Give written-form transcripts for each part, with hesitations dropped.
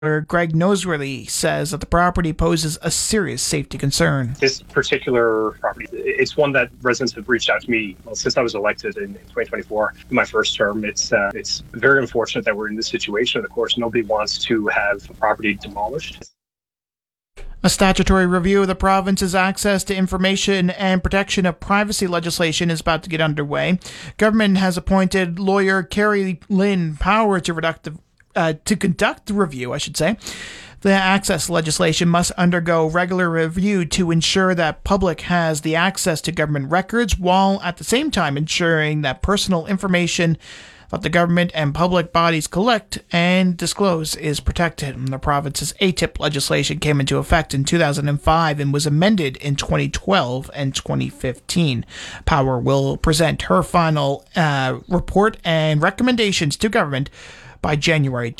Greg Noseworthy says that the property poses a serious safety concern. This particular property, it's one that residents have reached out to me since I was elected in 2024, in my first term. It's very unfortunate that we're in this situation. Of course, nobody wants to have a property demolished. A statutory review of the province's access to information and protection of privacy legislation is about to get underway. Government has appointed lawyer Carrie Lynn Power to conduct the review, The access legislation must undergo regular review to ensure that public has the access to government records, while at the same time ensuring that personal information that the government and public bodies collect and disclose is protected. The province's ATIP legislation came into effect in 2005 and was amended in 2012 and 2015. Power will present her final report and recommendations to government by January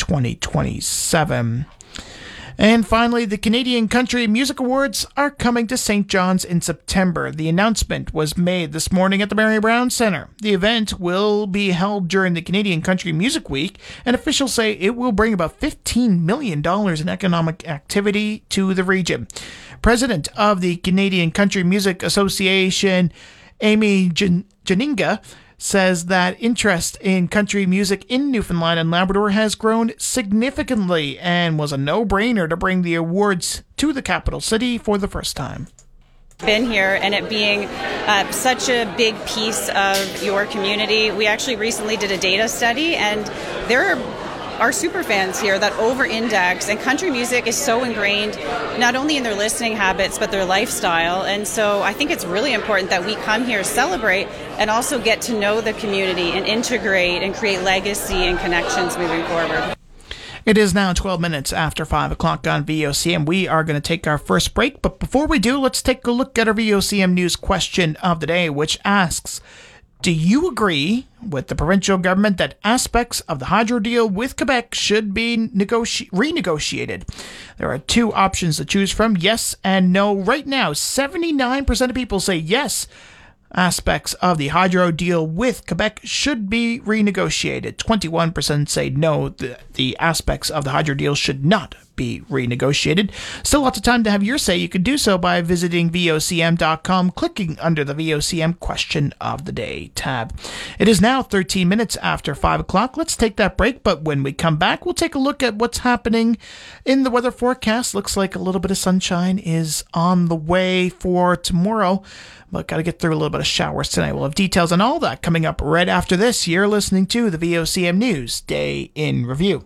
2027. And finally, the Canadian Country Music Awards are coming to St. John's in September. The announcement was made this morning at the Mary Brown Centre. The event will be held during the Canadian Country Music Week, and officials say it will bring about $15 million in economic activity to the region. President of the Canadian Country Music Association, Amy Janinga, says that interest in country music in Newfoundland and Labrador has grown significantly and was a no-brainer to bring the awards to the capital city for the first time. Been here and it being such a big piece of your community. We actually recently did a data study, and there are super fans here that over-index, and country music is so ingrained not only in their listening habits but their lifestyle. And so I think it's really important that we come here, celebrate, and also get to know the community and integrate and create legacy and connections moving forward. It is now 12 minutes after 5 o'clock on VOCM. We are going to take our first break, but before we do, let's take a look at our VOCM News question of the day, which asks, do you agree with the provincial government that aspects of the hydro deal with Quebec should be renegotiated? There are two options to choose from, yes and no. Right now, 79% of people say yes, aspects of the hydro deal with Quebec should be renegotiated. 21% say no, the aspects of the hydro deal should not be renegotiated. Still lots of time to have your say. You can do so by visiting VOCM.com, clicking under the VOCM Question of the Day tab. It is now 13 minutes after 5 o'clock. Let's take that break, but when we come back, we'll take a look at what's happening in the weather forecast. Looks like a little bit of sunshine is on the way for tomorrow, but got to get through a little bit of showers tonight. We'll have details on all that coming up right after this. You're listening to the VOCM News Day in Review.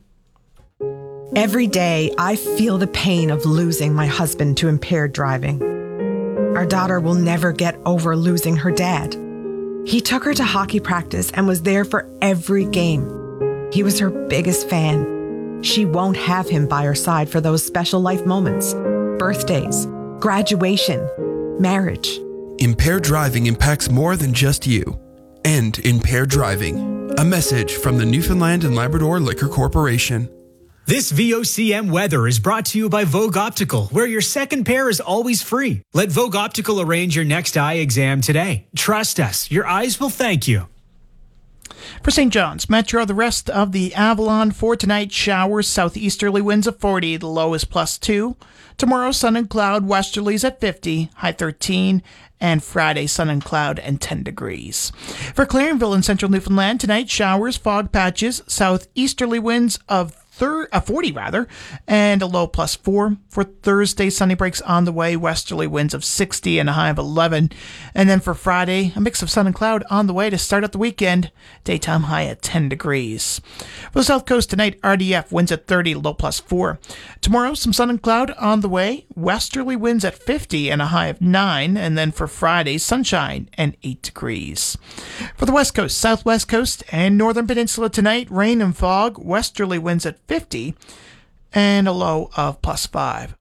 Every day, I feel the pain of losing my husband to impaired driving. Our daughter will never get over losing her dad. He took her to hockey practice and was there for every game. He was her biggest fan. She won't have him by her side for those special life moments, birthdays, graduation, marriage. Impaired driving impacts more than just you. End impaired driving. A message from the Newfoundland and Labrador Liquor Corporation. This VOCM weather is brought to you by Vogue Optical, where your second pair is always free. Let Vogue Optical arrange your next eye exam today. Trust us, your eyes will thank you. For St. John's Metro, the rest of the Avalon for tonight, showers, southeasterly winds of 40, the low is +2. Tomorrow, sun and cloud, westerlies at 50, high 13. And Friday, sun and cloud and 10 degrees. For Clarenville in central Newfoundland, tonight, showers, fog patches, southeasterly winds of 40 and a low +4. For Thursday, sunny breaks on the way, westerly winds of 60 and a high of 11. And then for Friday, a mix of sun and cloud on the way to start out the weekend, daytime high at 10 degrees. For the south coast tonight, RDF winds at 30, low +4. Tomorrow, some sun and cloud on the way, westerly winds at 50 and a high of 9. And then for Friday, sunshine and 8 degrees. For the west coast, southwest coast, and northern peninsula tonight, rain and fog, westerly winds at 50 and a low of +5.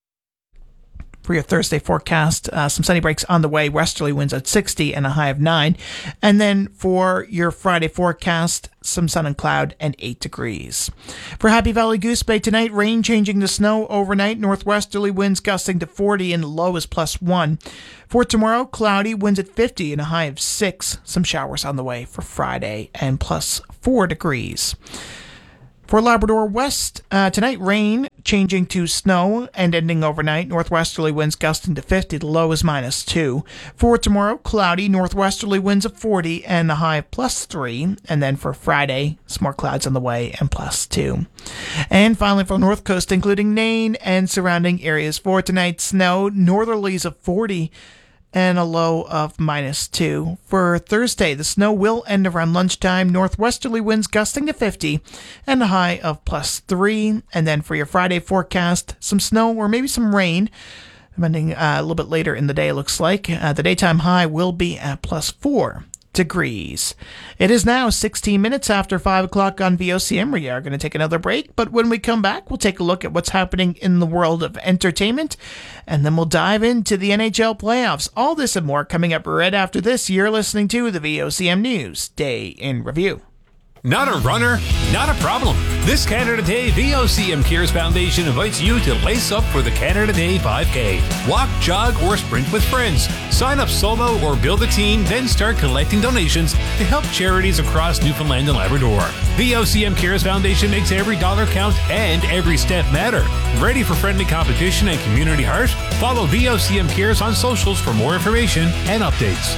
For your Thursday forecast, some sunny breaks on the way, westerly winds at 60 and a high of 9. And then for your Friday forecast, some sun and cloud and 8 degrees. For Happy Valley Goose Bay tonight, rain changing to snow overnight, northwesterly winds gusting to 40 and the low is +1. For tomorrow, cloudy, winds at 50 and a high of 6. Some showers on the way for Friday and +4 degrees. For Labrador West, tonight rain changing to snow and ending overnight. Northwesterly winds gusting to 50. The low is -2. For tomorrow, cloudy. Northwesterly winds of 40 and the high of +3. And then for Friday, some more clouds on the way and +2. And finally for North Coast, including Nain and surrounding areas. For tonight, snow. Northerlies of 40. And a low of -2. For Thursday, the snow will end around lunchtime. Northwesterly winds gusting to 50 and a high of +3. And then for your Friday forecast, some snow or maybe some rain, depending a little bit later in the day, it looks like. The daytime high will be at +4 degrees. It is now 16 minutes after 5 o'clock on VOCM. We are going to take another break, but when we come back, we'll take a look at what's happening in the world of entertainment, and then we'll dive into the NHL playoffs. All this and more coming up right after this. You're listening to the VOCM News Day in Review. Not a runner? Not a problem. This Canada Day, VOCM Cares Foundation invites you to lace up for the Canada Day 5K. Walk, jog, or sprint with friends. Sign up solo or build a team, then start collecting donations to help charities across Newfoundland and Labrador. VOCM Cares Foundation makes every dollar count and every step matter. Ready for friendly competition and community heart? Follow VOCM Cares on socials for more information and updates.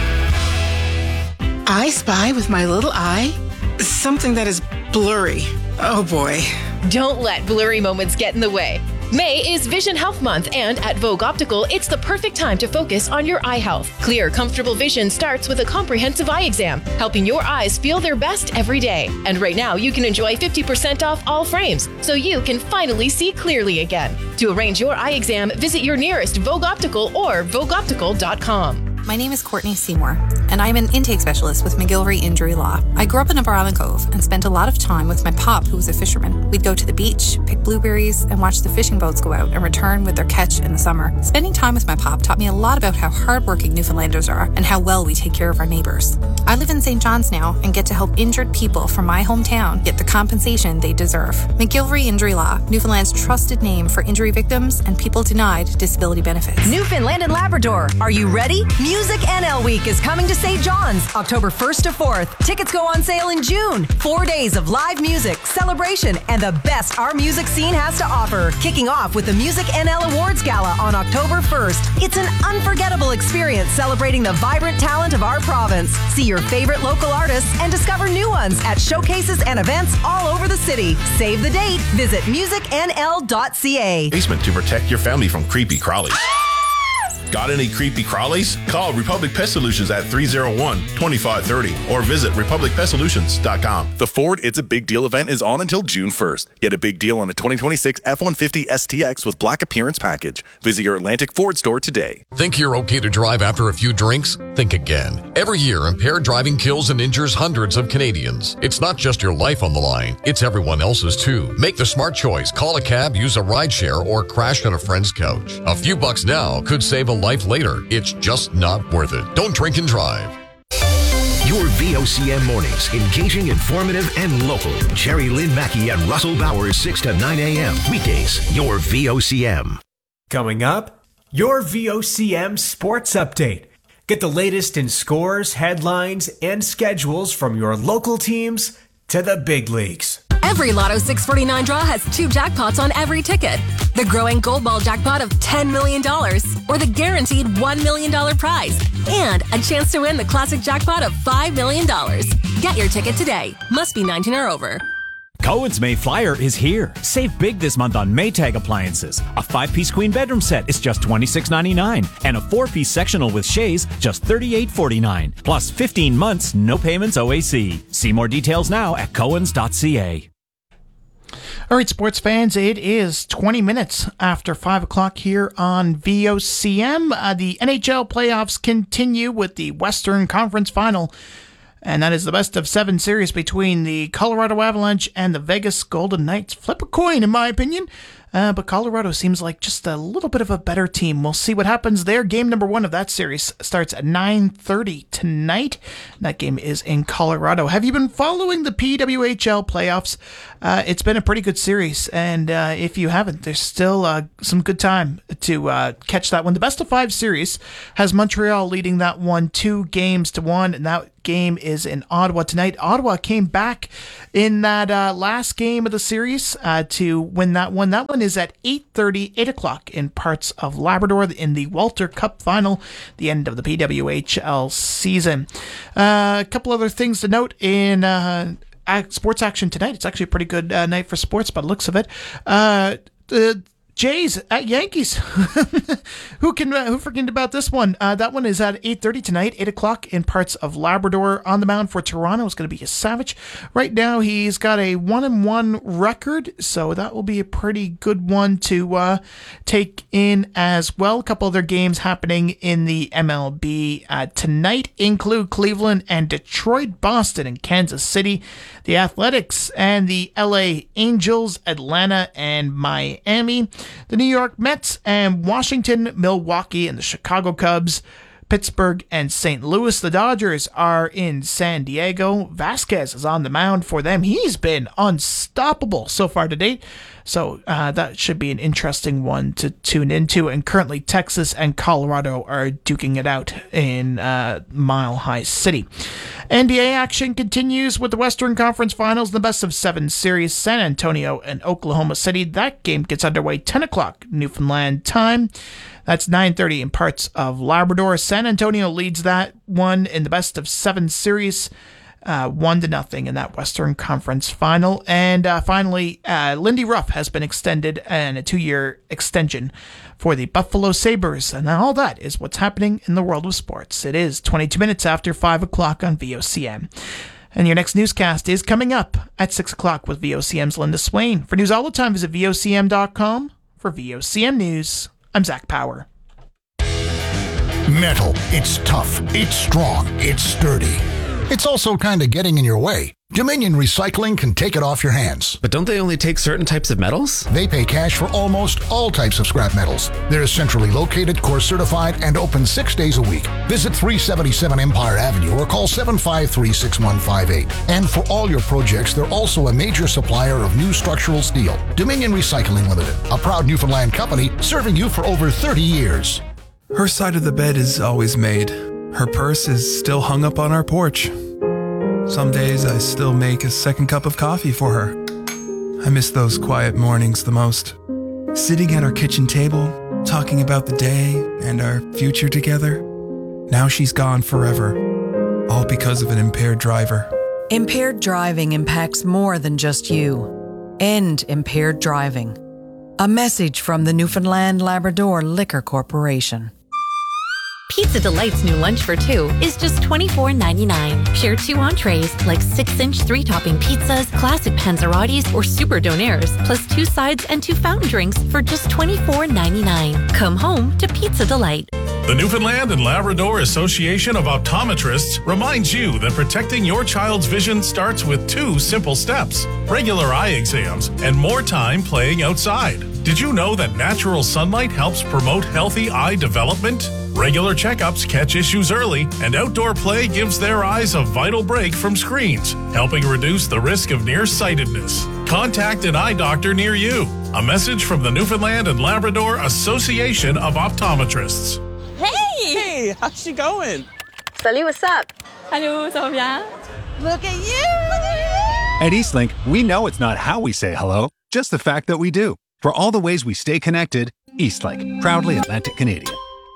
I spy with my little eye something that is blurry. Oh boy. Don't let blurry moments get in the way. May is Vision Health Month, and at Vogue Optical, it's the perfect time to focus on your eye health. Clear, comfortable vision starts with a comprehensive eye exam, helping your eyes feel their best every day. And right now, you can enjoy 50% off all frames, so you can finally see clearly again. To arrange your eye exam, visit your nearest Vogue Optical or VogueOptical.com. My name is Courtney Seymour, and I'm an intake specialist with McGillivray Injury Law. I grew up in Upper Island Cove and spent a lot of time with my pop, who was a fisherman. We'd go to the beach, pick blueberries, and watch the fishing boats go out and return with their catch in the summer. Spending time with my pop taught me a lot about how hardworking Newfoundlanders are and how well we take care of our neighbors. I live in St. John's now and get to help injured people from my hometown get the compensation they deserve. McGillivray Injury Law, Newfoundland's trusted name for injury victims and people denied disability benefits. Newfoundland and Labrador, are you ready? Music NL Week is coming to St. John's, October 1st to 4th. Tickets go on sale in June. 4 days of live music, celebration, and the best our music scene has to offer. Kicking off with the Music NL Awards Gala on October 1st. It's an unforgettable experience celebrating the vibrant talent of our province. See your favorite local artists and discover new ones at showcases and events all over the city. Save the date. Visit musicnl.ca. Basement to protect your family from creepy crawlies. Got any creepy crawlies? Call Republic Pest Solutions at 301-2530 or visit republicpestsolutions.com. The Ford It's a Big Deal event is on until June 1st. Get a big deal on a 2026 F-150 STX with Black Appearance Package. Visit your Atlantic Ford store today. Think you're okay to drive after a few drinks? Think again. Every year, impaired driving kills and injures hundreds of Canadians. It's not just your life on the line. It's everyone else's too. Make the smart choice. Call a cab, use a rideshare, or crash on a friend's couch. A few bucks now could save a life later. It's just not worth it. Don't drink and drive. Your VOCM mornings, engaging, informative, and local. Jerry Lynn Mackey and Russell Bowers, 6 to 9 a.m. Weekdays, your VOCM. Coming up, your VOCM Sports Update. Get the latest in scores, headlines, and schedules from your local teams to the big leagues. Every Lotto 649 draw has 2 jackpots on every ticket. The growing Gold Ball jackpot of $10 million, or the guaranteed $1 million prize, and a chance to win the classic jackpot of $5 million. Get your ticket today. Must be 19 or over. Cohen's May Flyer is here. Save big this month on Maytag appliances. A 5-piece queen bedroom set is just $26.99, and a 4-piece sectional with chaise just $38.49. Plus 15 months, no payments OAC. See more details now at cohens.ca. All right, sports fans, it is 20 minutes after 5 o'clock here on VOCM. The NHL playoffs continue with the Western Conference Final, and that is the best of 7 series between the Colorado Avalanche and the Vegas Golden Knights. Flip a coin, in my opinion. but Colorado seems like just a little bit of a better team. We'll see what happens there. Game number 1 of that series starts at 9:30 tonight. That game is in Colorado. Have you been following the PWHL playoffs? It's been a pretty good series, and if you haven't, there's still some good time to catch that one. The best of 5 series has Montreal leading that one 2-1, and that game is in Ottawa tonight. Ottawa came back in that last game of the series to win that one. That one is at 8:30, 8 o'clock in parts of Labrador in the Walter Cup final, the end of the PWHL season. A couple other things to note in sports action tonight. It's actually a pretty good night for sports by the looks of it. The Jays at Yankees. Who forget about this one? That one is at 8:30 tonight, 8 o'clock in parts of Labrador. On the mound for Toronto is going to be a Savage. Right now, he's got a 1-1 record, so that will be a pretty good one to take in as well. A couple other games happening in the MLB tonight include Cleveland and Detroit, Boston and Kansas City, the Athletics and the LA Angels, Atlanta and Miami, the New York Mets and Washington, Milwaukee and the Chicago Cubs, Pittsburgh and St. Louis. The Dodgers are in San Diego. Vasquez is on the mound for them. He's been unstoppable so far to date. So that should be an interesting one to tune into. And currently Texas and Colorado are duking it out in Mile High City. NBA action continues with the Western Conference Finals, the best of 7 series, San Antonio and Oklahoma City. That game gets underway 10 o'clock Newfoundland time. That's 9:30 in parts of Labrador. San Antonio leads that one in the best of 7 series, 1-0 in that Western Conference final. And finally, Lindy Ruff has been extended in a 2-year extension for the Buffalo Sabres. And all that is what's happening in the world of sports. It is 22 minutes after 5 o'clock on VOCM. And your next newscast is coming up at 6 o'clock with VOCM's Linda Swain. For news all the time, visit VOCM.com. For VOCM News, I'm Zach Power. Metal. It's tough. It's strong. It's sturdy. It's also kind of getting in your way. Dominion Recycling can take it off your hands. But don't they only take certain types of metals? They pay cash for almost all types of scrap metals. They're centrally located, core certified, and open 6 days a week. Visit 377 Empire Avenue or call 753-6158. And for all your projects, they're also a major supplier of new structural steel. Dominion Recycling Limited, a proud Newfoundland company serving you for over 30 years. Her side of the bed is always made. Her purse is still hung up on our porch. Some days I still make a second cup of coffee for her. I miss those quiet mornings the most. Sitting at our kitchen table, talking about the day and our future together. Now she's gone forever, all because of an impaired driver. Impaired driving impacts more than just you. End impaired driving. A message from the Newfoundland Labrador Liquor Corporation. Pizza Delight's new lunch for 2 is just $24.99. Share 2 entrees like 6-inch 3-topping pizzas, classic panzerottis, or super donaires, plus 2 sides and 2 fountain drinks for just $24.99. Come home to Pizza Delight. The Newfoundland and Labrador Association of Optometrists reminds you that protecting your child's vision starts with 2 simple steps: regular eye exams and more time playing outside. Did you know that natural sunlight helps promote healthy eye development? Regular checkups catch issues early, and outdoor play gives their eyes a vital break from screens, helping reduce the risk of nearsightedness. Contact an eye doctor near you. A message from the Newfoundland and Labrador Association of Optometrists. Hey, how's she going? Salut, what's up? Hello, ça va bien? Look at you! At Eastlink, we know it's not how we say hello, just the fact that we do. For all the ways we stay connected, Eastlink, proudly Atlantic Canadian.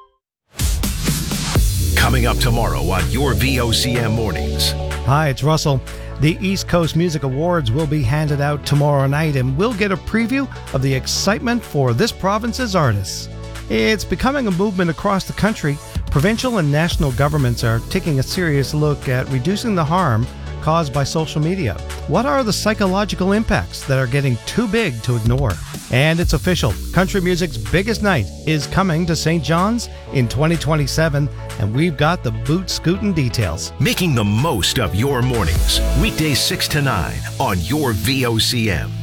Coming up tomorrow on your VOCM Mornings. Hi, it's Russell. The East Coast Music Awards will be handed out tomorrow night, and we'll get a preview of the excitement for this province's artists. It's becoming a movement across the country. Provincial and national governments are taking a serious look at reducing the harm caused by social media. What are the psychological impacts that are getting too big to ignore? And it's official. Country music's biggest night is coming to St. John's in 2027, and we've got the boot scootin' details. Making the most of your mornings. Weekdays 6 to 9 on your VOCM.